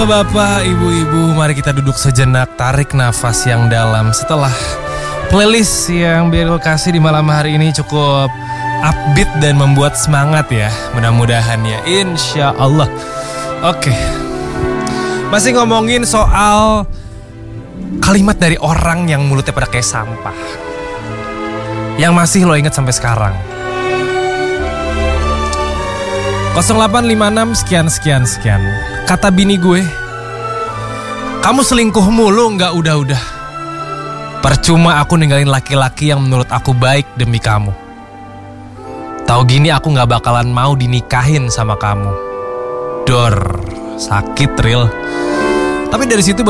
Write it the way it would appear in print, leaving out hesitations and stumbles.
Bapak, ibu-ibu, mari kita duduk sejenak, tarik nafas yang dalam. Setelah playlist yang Beril kasih di malam hari ini cukup upbeat dan membuat semangat ya. Mudah-mudahan ya, insya Allah. Oke, masih ngomongin soal kalimat dari orang yang mulutnya pada kayak sampah, yang masih lo inget sampai sekarang. 0856 sekian. Kata bini gue, kamu selingkuh mulu gak udah-udah. Percuma aku ninggalin laki-laki yang menurut aku baik demi kamu. Tahu gini aku gak bakalan mau dinikahin sama kamu. Dor, sakit real. Tapi dari situ